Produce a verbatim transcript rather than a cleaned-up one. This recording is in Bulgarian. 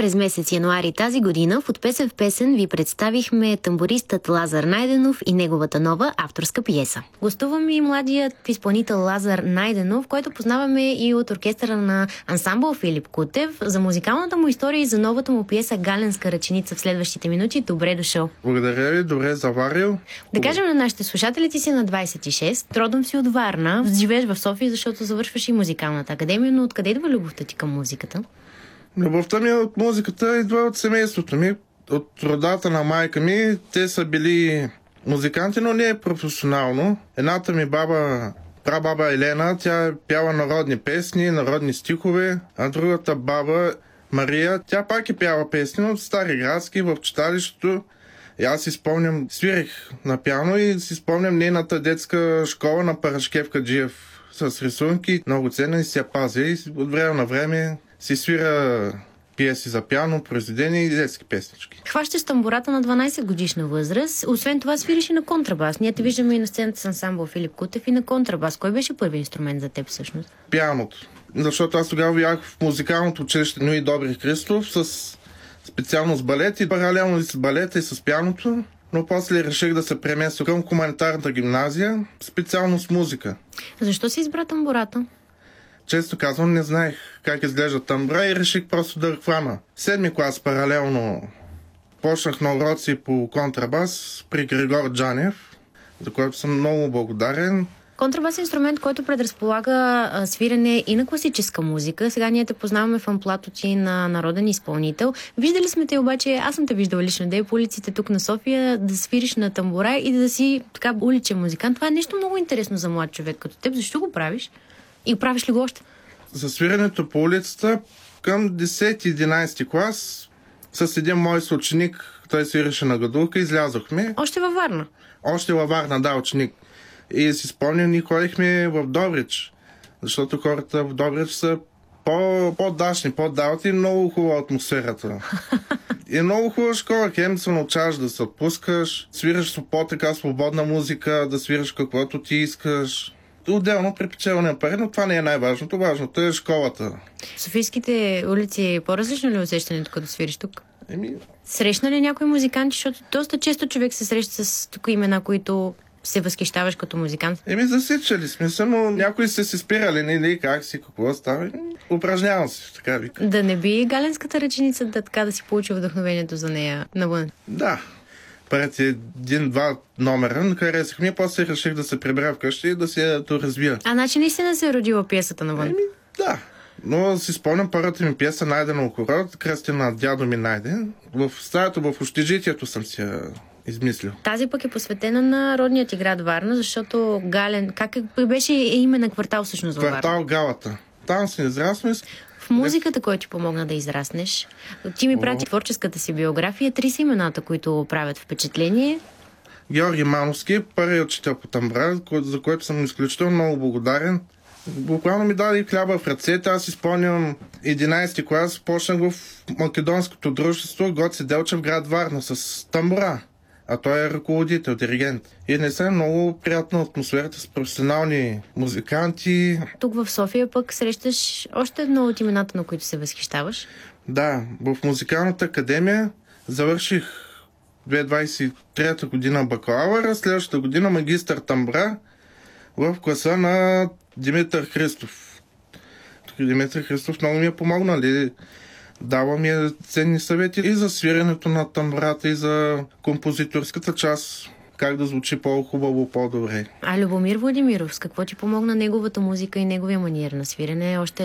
През месец януари тази година в От песен в песен ви представихме тамбуристът Лазар Найденов и неговата нова авторска пиеса. Гостува ми младият изпълнител Лазар Найденов, който познаваме и от оркестъра на ансамбъл Филип Кутев. За музикалната му история и за новата му пиеса Галенска ръченица в следващите минути. Добре дошъл. Благодаря ви, добре заварил. Да кажем на нашите слушатели, ти си на двайсет и шест, родом си от Варна, живееш в София, защото завършваш и музикалната академия, но откъде идва любовта ти към музиката? Любовта ми от музиката идва от семейството ми, от родата на майка ми. Те са били музиканти, но не професионално. Едната ми баба, прабаба Елена, тя пява народни песни, народни стихове, а другата баба Мария, тя пак е пява песни, но стари градски, в читалището. И аз си спомням, свирех на пиано и си спомням нейната детска школа на Парашкев Каджиев с рисунки. Много ценна и си я пазя и от време на време си свира пиеси за пиано, произведения и детски песнички. Хващаш тамбурата на дванайсет годишна възраст. Освен това свириш и на контрабас. Ние те виждаме и на сцената с ансамбъл Филип Кутев и на контрабас. Кой беше първи инструмент за теб всъщност? Пианото. Защото аз тогава бях в музикалното училище Нуи Добри Христов с специалност балет и паралелно и с балета и с пианото. Но после реших да се преместя към хуманитарната гимназия, специално с музика. Защо си избра тамбурата? Често казвам, не знаех как изглежда тамбура и реших просто да хвана. Седми клас паралелно почнах на уроци по контрабас при Григор Джанев, за който съм много благодарен. Контрабас е инструмент, който предразполага а, свирене и на класическа музика. Сега ние те познаваме в амплато ти на народен изпълнител. Виждали сме те обаче, аз съм те виждала лично да е по улиците тук на София, да свириш на тамбура и да си така уличен музикант. Това е нещо много интересно за млад човек като теб. Защо го правиш? И правиш ли го още? За свирането по улицата към десети-единайсети клас с един мой съученик, той свиреше на гадулка, излязохме. Още във Варна? Още във Варна, да, ученик. И си спомням, ние ходихме в Добрич, защото хората в Добрич са по- по-дашни, по-далти и много хубава атмосферата. И много хубава школа, хем се научаваш да се отпускаш, свираш по-така свободна музика, да свираш каквото ти искаш. Отделно при печелване на пари, но това не е най-важното. Важното е школата. Софийските улици по-различно ли усещането, като свириш тук? Еми... Срещна ли някой музиканти, защото доста често човек се среща с тук имена, които се възхищаваш като музикант? Еми, засичали сме се, но някои са си спирали, не ли, как си, какво става. Упражнявам се, така вика. Да не би Галенската ръченица да така да си получи вдъхновението за нея навън? Да. Преди един-два номера харесах ми, после реших да се прибера вкъщи и да се я доразвия. А значи наистина се е родила пиесата навън? Еми, да. Но си спомням първата ми пиеса Найдено окорот, кръстена на дядо ми Найден. В стаята, в общежитието съм си я измислил. Тази пък е посветена на родният ти град Варна, защото Гален... Как е, беше име на квартал всъщност във Варна? Квартал Галата. Там си израснали. В музиката, който ти помогна да израснеш. Ти ми прати творческата си биография. Три са имената, които правят впечатление. Георги Мановски, първият учител по тамбура, за който съм изключително много благодарен. Буквално ми даде хляба в ръцете. Аз изпълням единайсети клас, почнах в македонското дружество Гоци Делчев, град Варна, с тамбура. А той е ръководител, диригент. И не са много приятна атмосферата с професионални музиканти. Тук в София пък срещаш още едно от имената, на които се възхищаваш. Да, в музикалната академия завърших две хиляди двайсет и трета година бакалавъра, следващата година магистър тамбура в класа на Димитър Христов. Тук Димитър Христов много ми е помогнал. Дава ми е ценни съвети и за свирането на тамбурата, и за композиторската част. Как да звучи по-хубаво, по-добре. А Любомир Владимиров, с какво ти помогна неговата музика и неговия маниер на свирене? Още